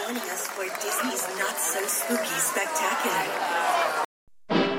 joining us for Disney's Not So Spooky Spectacular.